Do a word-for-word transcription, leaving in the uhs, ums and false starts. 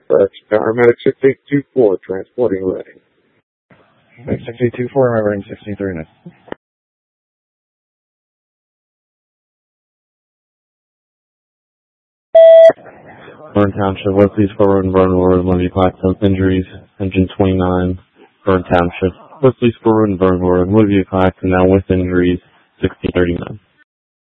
Correct. Paramedic six eight two four, transporting ready. six eight two four, am I running sixteen thirty-nine? Burn Township, Wesley's for Road and Vernon Road, Olivia Class health injuries, engine twenty-nine, Burn Township, Wesley's for Road and Vernon Road, Olivia Class now with injuries, sixteen thirty-nine.